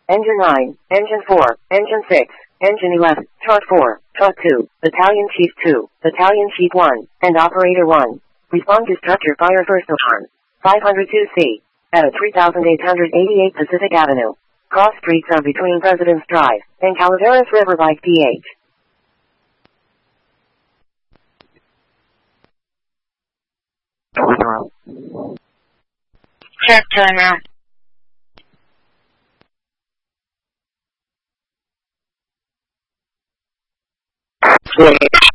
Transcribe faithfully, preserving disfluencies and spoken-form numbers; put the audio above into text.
Engine nine, Engine four, Engine six, Engine eleven, Truck four, Truck two, Battalion Chief two, Battalion Chief one, and Operator one. Respond to structure fire first alarm. five oh two C. At three thousand eight hundred eighty-eight Pacific Avenue. Cross streets are between President's Drive and Calaveras River by P H. Check timeout. Yeah.